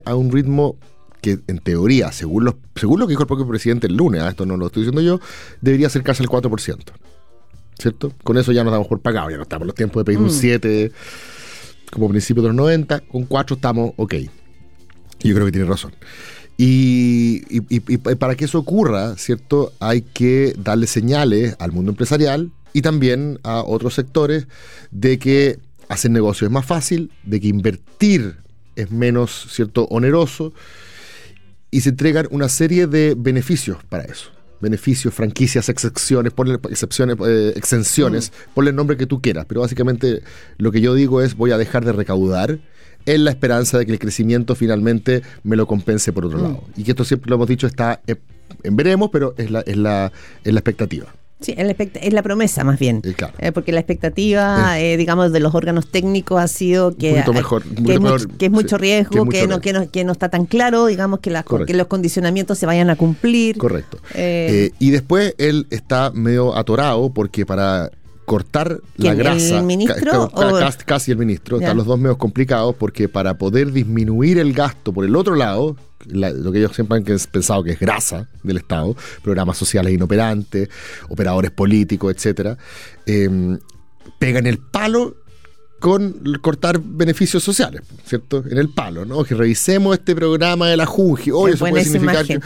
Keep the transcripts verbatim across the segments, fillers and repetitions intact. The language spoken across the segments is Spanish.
a un ritmo que en teoría, según, los, según lo que dijo el propio presidente el lunes, ¿eh? Esto no lo estoy diciendo yo, debería acercarse al cuatro por ciento. ¿Cierto? Con eso ya nos damos por pagado, ya no estamos en los tiempos de pedir mm. un siete como principios de los noventa, con cuatro estamos ok. Y yo creo que tiene razón. Y, y, y, y para que eso ocurra, ¿cierto? Hay que darle señales al mundo empresarial y también a otros sectores de que hacer negocio es más fácil, de que invertir es menos, ¿cierto?, oneroso, y se entregan una serie de beneficios para eso. Beneficios, franquicias, excepciones, ponle excepciones, eh, exenciones, mm. ponle el nombre que tú quieras, pero básicamente lo que yo digo es voy a dejar de recaudar en la esperanza de que el crecimiento finalmente me lo compense por otro mm. lado. Y que esto siempre lo hemos dicho, está en veremos, pero es la, es la, es la expectativa. Sí, es la, es la promesa más bien, eh, claro. eh, porque la expectativa, eh. Eh, digamos, de los órganos técnicos ha sido que, mucho mejor, que, mucho es, mejor, mucho, que es mucho sí, riesgo, que, que, mucho no, riesgo. Que, no, que no está tan claro, digamos, que, la, que los condicionamientos se vayan a cumplir. Correcto. Eh, eh, y después él está medio atorado porque para cortar la grasa, ¿el ministro? Ca, ca, o... casi, casi el ministro, ya. Están los dos medios complicados porque para poder disminuir el gasto por el otro lado, La, lo que ellos siempre han pensado que es grasa del Estado, programas sociales inoperantes, operadores políticos, etcétera, eh, pegan el palo con cortar beneficios sociales, ¿cierto? En el palo, ¿no? Que revisemos este programa de la Junji. Oye, eso puede significar que...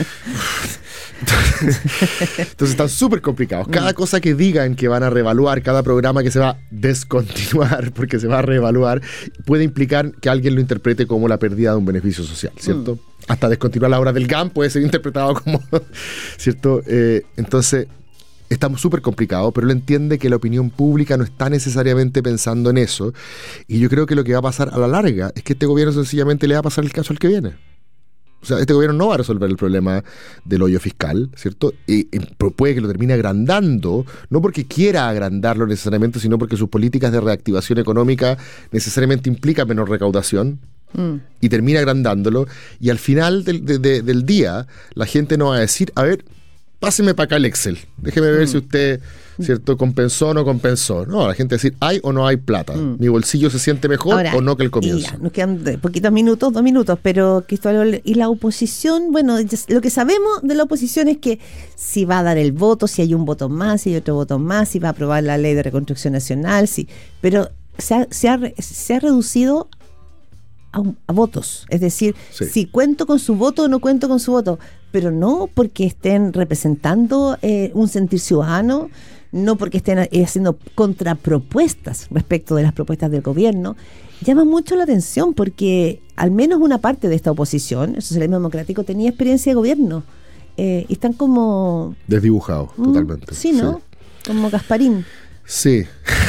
Entonces están súper complicados. Cada cosa que digan que van a reevaluar, cada programa que se va a descontinuar porque se va a reevaluar, puede implicar que alguien lo interprete como la pérdida de un beneficio social, ¿cierto? Mm. Hasta descontinuar la obra del G A M puede ser interpretado como, ¿cierto? Eh, entonces, estamos súper complicados, pero él entiende que la opinión pública no está necesariamente pensando en eso. Y yo creo que lo que va a pasar a la larga es que este gobierno sencillamente le va a pasar el caso al que viene. O sea, este gobierno no va a resolver el problema del hoyo fiscal, ¿cierto? Y, y puede que lo termine agrandando, no porque quiera agrandarlo necesariamente, sino porque sus políticas de reactivación económica necesariamente implican menor recaudación. Mm. Y termina agrandándolo. Y al final del, de, de, del día, la gente no va a decir, a ver, páseme para acá el Excel. Déjeme ver mm. si usted, ¿cierto?, compensó o no compensó. No, la gente va a decir, ¿hay o no hay plata? Mm. ¿Mi bolsillo se siente mejor Ahora, o no que el comienzo? Ya, nos quedan poquitos minutos, dos minutos, pero Cristóbal, y la oposición, bueno, lo que sabemos de la oposición es que si va a dar el voto, si hay un voto más, si hay otro voto más, si va a aprobar la ley de reconstrucción nacional, si, pero se ha, se ha, se ha reducido a, a votos. Es decir, sí. si cuento con su voto o no cuento con su voto, pero no porque estén representando eh, un sentir ciudadano, no porque estén eh, haciendo contrapropuestas respecto de las propuestas del gobierno. Llama mucho la atención porque al menos una parte de esta oposición, el socialismo democrático, tenía experiencia de gobierno. Eh, y están como... desdibujados, mm, totalmente. Sí, ¿no? Sí. Como Gasparín. Sí.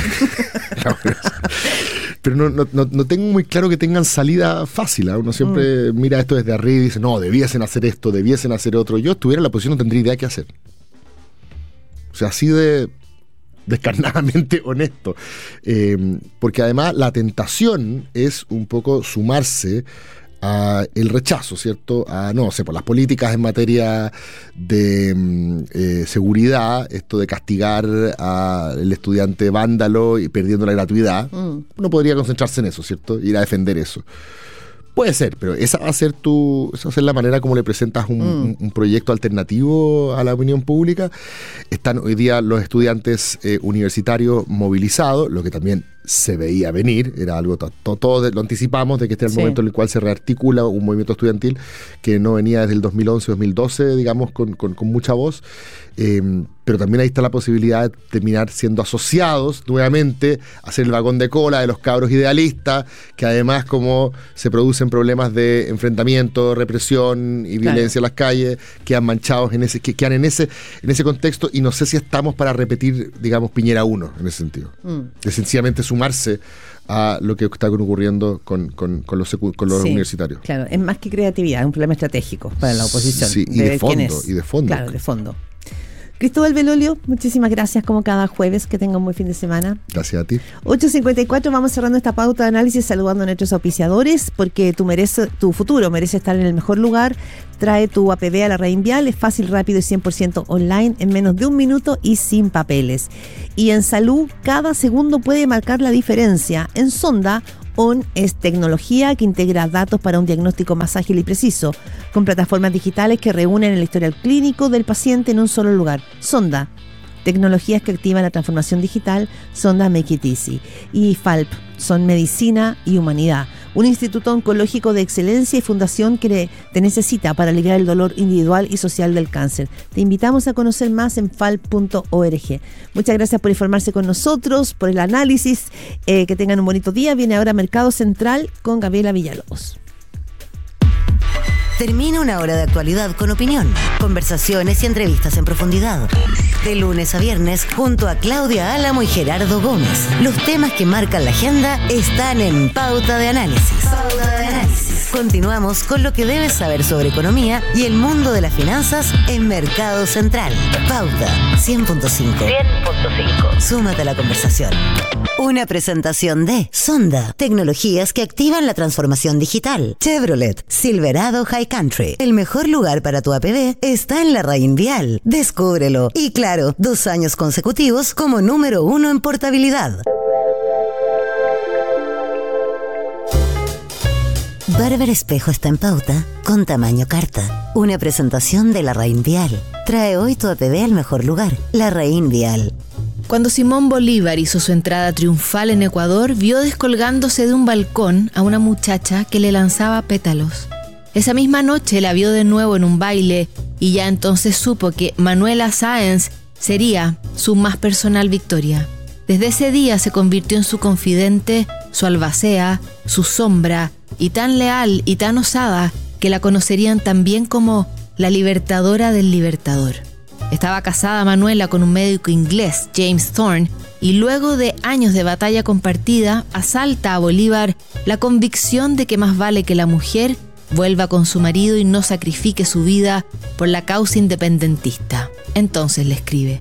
Pero no, no, no, no tengo muy claro que tengan salida fácil, ¿eh? Uno siempre mm. mira esto desde arriba y dice, no, debiesen hacer esto, debiesen hacer otro. Yo estuviera en la posición, no tendría idea qué hacer. O sea, así de descarnadamente honesto. Eh, porque además la tentación es un poco sumarse a el rechazo, ¿cierto? A, no sé, por las políticas en materia de eh, seguridad, esto de castigar al estudiante vándalo y perdiendo la gratuidad, mm. uno podría concentrarse en eso, ¿cierto? Ir a defender eso. Puede ser, pero esa va a ser tu, esa va a ser la manera como le presentas un, mm. un, un proyecto alternativo a la opinión pública. Están hoy día los estudiantes eh, universitarios movilizados, lo que también se veía venir, era algo, todo, todo lo anticipamos de que este era el sí. momento en el cual se rearticula un movimiento estudiantil que no venía desde el dos mil once, dos mil doce, digamos, con, con, con mucha voz. Eh, pero también ahí está la posibilidad de terminar siendo asociados nuevamente a ser el vagón de cola de los cabros idealistas, que además como se producen problemas de enfrentamiento, represión y violencia claro. en las calles, quedan manchados en ese, que quedan en ese, en ese contexto, y no sé si estamos para repetir, digamos, Piñera uno en ese sentido. Mm. De sencillamente sumarse a lo que está ocurriendo con, con, con los, con los sí, universitarios. Claro, es más que creatividad, es un problema estratégico para la oposición. Sí, y de, de fondo, y de fondo. Claro, de fondo. Cristóbal Belolio, muchísimas gracias como cada jueves, que tengan un buen fin de semana. Gracias a ti. ocho cincuenta y cuatro, vamos cerrando esta pauta de análisis saludando a nuestros auspiciadores, porque tu, merece, tu futuro merece estar en el mejor lugar. Trae tu A P B a la red Invial, es fácil, rápido y cien por ciento online, en menos de un minuto y sin papeles. Y en salud, cada segundo puede marcar la diferencia. En Sonda, On es tecnología que integra datos para un diagnóstico más ágil y preciso, con plataformas digitales que reúnen el historial clínico del paciente en un solo lugar. Sonda, tecnologías que activan la transformación digital. Sonda Make It Easy. Y F A L P, son medicina y humanidad, un instituto oncológico de excelencia y fundación que te necesita para aliviar el dolor individual y social del cáncer. Te invitamos a conocer más en falp punto org. Muchas gracias por informarse con nosotros, por el análisis. Eh, que tengan un bonito día. Viene ahora Mercado Central con Gabriela Villalobos. Termina una hora de actualidad con opinión, conversaciones y entrevistas en profundidad. De lunes a viernes, junto a Claudia Álamo y Gerardo Gómez. Los temas que marcan la agenda están en Pauta de Análisis. Pauta de Análisis. Continuamos con lo que debes saber sobre economía y el mundo de las finanzas en Mercado Central. Pauta cien punto cinco. cien punto cinco. Súmate a la conversación. Una presentación de Sonda, tecnologías que activan la transformación digital. Chevrolet, Silverado High Country. El mejor lugar para tu A P B está en Larraín Vial. Descúbrelo. Y claro, dos años consecutivos como número uno en portabilidad. Barber Espejo está en pauta con tamaño carta. Una presentación de Larraín Vial. Trae hoy tu A P B al mejor lugar. Larraín Vial. Cuando Simón Bolívar hizo su entrada triunfal en Ecuador, vio descolgándose de un balcón a una muchacha que le lanzaba pétalos. Esa misma noche la vio de nuevo en un baile y ya entonces supo que Manuela Sáenz sería su más personal victoria. Desde ese día se convirtió en su confidente, su albacea, su sombra, y tan leal y tan osada que la conocerían también como la libertadora del libertador. Estaba casada Manuela con un médico inglés, James Thorne, y luego de años de batalla compartida, asalta a Bolívar la convicción de que más vale que la mujer vuelva con su marido y no sacrifique su vida por la causa independentista. Entonces le escribe: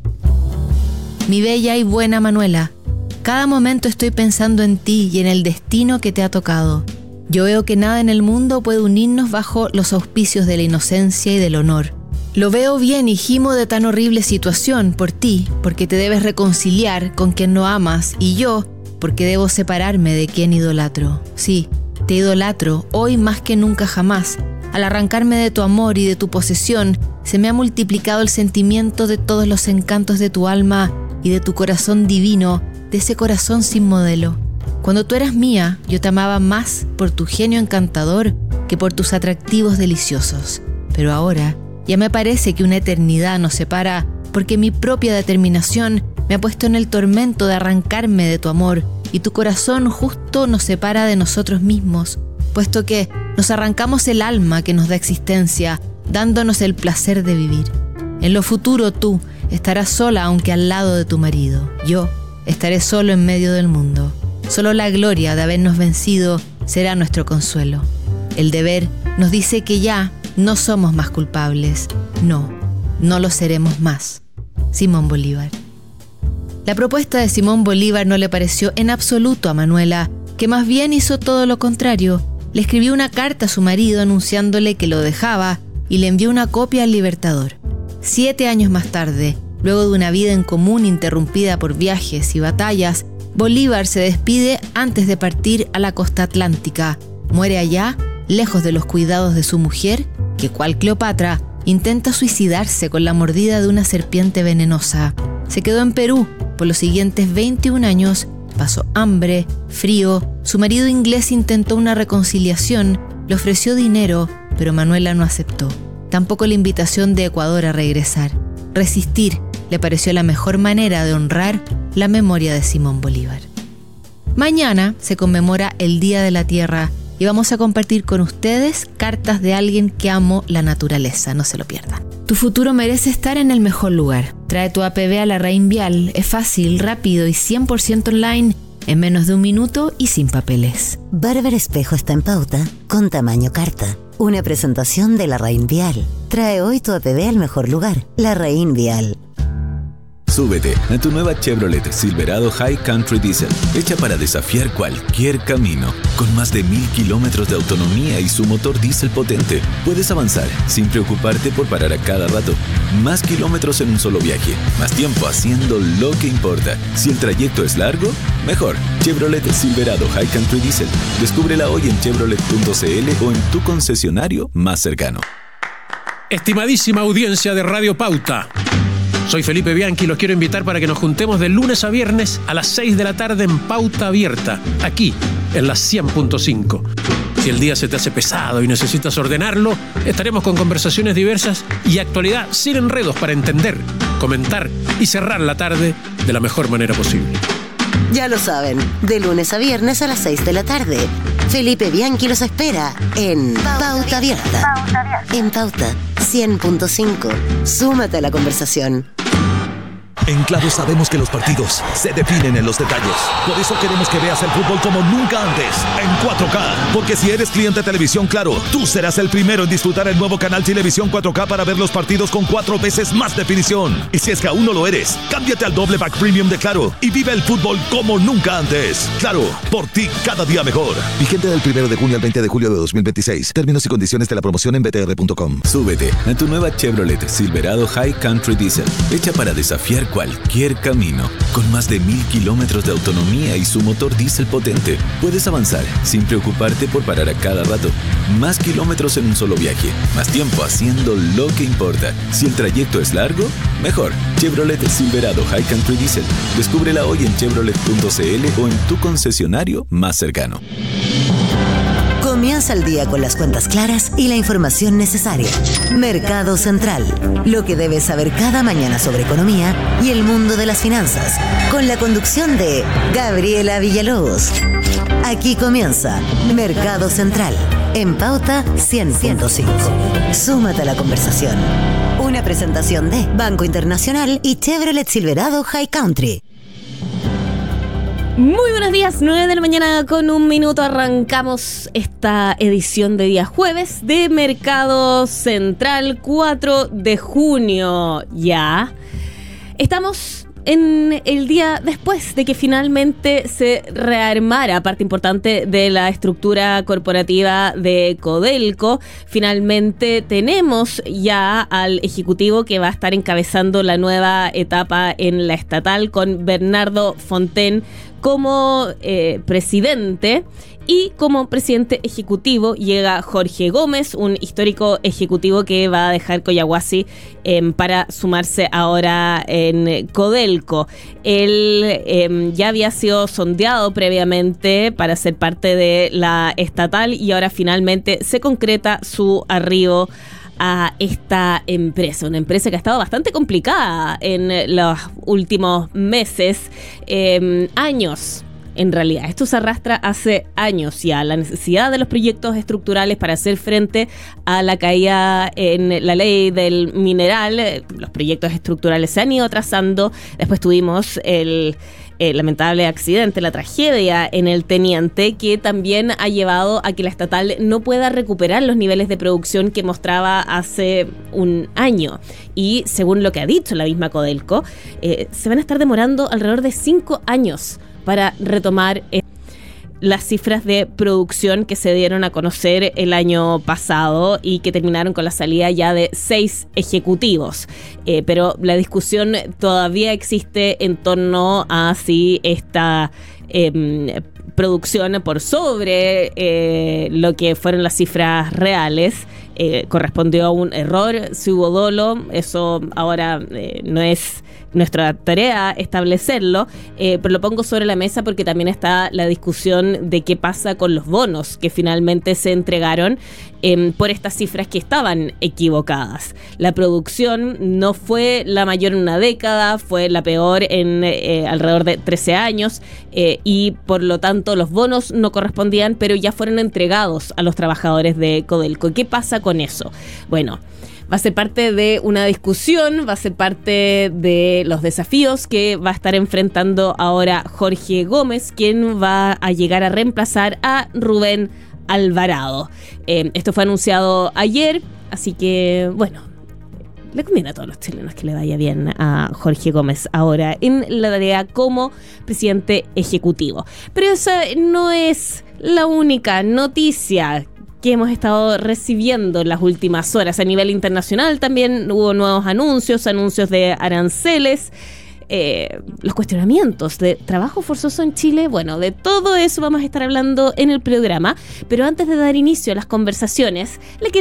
Mi bella y buena Manuela, cada momento estoy pensando en ti y en el destino que te ha tocado. Yo veo que nada en el mundo puede unirnos bajo los auspicios de la inocencia y del honor. Lo veo bien y gimo de tan horrible situación por ti, porque te debes reconciliar con quien no amas, y yo, porque debo separarme de quien idolatro. Sí, te idolatro, hoy más que nunca jamás. Al arrancarme de tu amor y de tu posesión, se me ha multiplicado el sentimiento de todos los encantos de tu alma y de tu corazón divino, de ese corazón sin modelo. Cuando tú eras mía, yo te amaba más por tu genio encantador que por tus atractivos deliciosos. Pero ahora ya me parece que una eternidad nos separa, porque mi propia determinación me ha puesto en el tormento de arrancarme de tu amor, y tu corazón justo nos separa de nosotros mismos, puesto que nos arrancamos el alma que nos da existencia, dándonos el placer de vivir. En lo futuro tú estarás sola aunque al lado de tu marido. Yo estaré solo en medio del mundo. Solo la gloria de habernos vencido será nuestro consuelo. El deber nos dice que ya no somos más culpables. No, no lo seremos más. Simón Bolívar. La propuesta de Simón Bolívar no le pareció en absoluto a Manuela, que más bien hizo todo lo contrario. Le escribió una carta a su marido anunciándole que lo dejaba y le envió una copia al Libertador. Siete años más tarde, luego de una vida en común interrumpida por viajes y batallas, Bolívar se despide antes de partir a la costa atlántica. Muere allá, lejos de los cuidados de su mujer, que cual Cleopatra, intenta suicidarse con la mordida de una serpiente venenosa. Se quedó en Perú por los siguientes veintiún años, pasó hambre, frío, su marido inglés intentó una reconciliación, le ofreció dinero, pero Manuela no aceptó. Tampoco la invitación de Ecuador a regresar. Resistir le pareció la mejor manera de honrar la memoria de Simón Bolívar. Mañana se conmemora el Día de la Tierra y vamos a compartir con ustedes cartas de alguien que amó la naturaleza. No se lo pierdan. Tu futuro merece estar en el mejor lugar. Trae tu A P B a Larraín Vial. Es fácil, rápido y cien por ciento online, en menos de un minuto y sin papeles. Barber Espejo está en pauta con tamaño carta. Una presentación de Larraín Vial. Trae hoy tu A P B al mejor lugar. Larraín Vial. Súbete a tu nueva Chevrolet Silverado High Country Diesel, hecha para desafiar cualquier camino. Con más de mil kilómetros de autonomía y su motor diésel potente, puedes avanzar sin preocuparte por parar a cada rato. Más kilómetros en un solo viaje, más tiempo haciendo lo que importa. Si el trayecto es largo, mejor. Chevrolet Silverado High Country Diesel. Descúbrela hoy en chevrolet punto c l o en tu concesionario más cercano. Estimadísima audiencia de Radio Pauta, soy Felipe Bianchi y los quiero invitar para que nos juntemos de lunes a viernes a las seis de la tarde en Pauta Abierta, aquí en la cien punto cinco. Si el día se te hace pesado y necesitas ordenarlo, estaremos con conversaciones diversas y actualidad sin enredos para entender, comentar y cerrar la tarde de la mejor manera posible. Ya lo saben, de lunes a viernes a las seis de la tarde. Felipe Bianchi los espera en Pauta Abierta. En Pauta cien punto cinco. Súmate a la conversación. En Claro sabemos que los partidos se definen en los detalles. Por eso queremos que veas el fútbol como nunca antes, en cuatro K. Porque si eres cliente de Televisión Claro, tú serás el primero en disfrutar el nuevo canal Televisión cuatro K para ver los partidos con cuatro veces más definición. Y si es que aún no lo eres, cámbiate al doble pack premium de Claro y vive el fútbol como nunca antes. Claro, por ti cada día mejor. Vigente del primero de junio al veinte de julio de dos mil veintiséis. Términos y condiciones de la promoción en b t r punto com. Súbete a tu nueva Chevrolet Silverado High Country Diesel, hecha para desafiar cualquier camino. Con más de mil kilómetros de autonomía y su motor diésel potente, puedes avanzar sin preocuparte por parar a cada rato. Más kilómetros en un solo viaje, más tiempo haciendo lo que importa. Si el trayecto es largo, mejor. Chevrolet Silverado High Country Diesel. Descúbrela hoy en chevrolet punto c l o en tu concesionario más cercano. Comienza el día con las cuentas claras y la información necesaria. Mercado Central. Lo que debes saber cada mañana sobre economía y el mundo de las finanzas. Con la conducción de Gabriela Villalobos. Aquí comienza Mercado Central. En Pauta cien punto cinco. Súmate a la conversación. Una presentación de Banco Internacional y Chevrolet Silverado High Country. Muy buenos días, nueve de la mañana con un minuto arrancamos esta edición de día jueves de Mercado Central, cuatro de junio ya. Estamos en el día después de que finalmente se rearmara parte importante de la estructura corporativa de Codelco. Finalmente tenemos ya al ejecutivo que va a estar encabezando la nueva etapa en la estatal con Bernardo Fontaine como eh, presidente, y como presidente ejecutivo llega Jorge Gómez, un histórico ejecutivo que va a dejar Collahuasi eh, para sumarse ahora en Codelco. Él eh, ya había sido sondeado previamente para ser parte de la estatal y ahora finalmente se concreta su arribo a esta empresa, una empresa que ha estado bastante complicada en los últimos meses, eh, años. En realidad, esto se arrastra hace años ya, la necesidad de los proyectos estructurales para hacer frente a la caída en la ley del mineral. Los proyectos estructurales se han ido trazando. Después tuvimos el El lamentable accidente, la tragedia en el Teniente, que también ha llevado a que la estatal no pueda recuperar los niveles de producción que mostraba hace un año. Y según lo que ha dicho la misma Codelco, eh, se van a estar demorando alrededor de cinco años para retomar eh, las cifras de producción que se dieron a conocer el año pasado y que terminaron con la salida ya de seis ejecutivos. Eh, pero la discusión todavía existe en torno a si esta eh, producción por sobre eh, lo que fueron las cifras reales eh, correspondió a un error, si hubo dolo. Eso ahora eh, no es nuestra tarea establecerlo, eh, pero lo pongo sobre la mesa porque también está la discusión de qué pasa con los bonos que finalmente se entregaron eh, por estas cifras que estaban equivocadas. La producción no fue la mayor en una década, fue la peor en eh, alrededor de trece años eh, y por lo tanto los bonos no correspondían, pero ya fueron entregados a los trabajadores de Codelco. ¿Qué pasa con eso? Bueno, va a ser parte de una discusión, va a ser parte de los desafíos que va a estar enfrentando ahora Jorge Gómez, quien va a llegar a reemplazar a Rubén Alvarado. Eh, esto fue anunciado ayer, así que, bueno, le conviene a todos los chilenos que le vaya bien a Jorge Gómez ahora en la tarea como presidente ejecutivo. Pero esa no es la única noticia que hemos estado recibiendo en las últimas horas. A nivel internacional también hubo nuevos anuncios, anuncios de aranceles, eh, los cuestionamientos de trabajo forzoso en Chile. Bueno, de todo eso vamos a estar hablando en el programa, pero antes de dar inicio a las conversaciones, le quiero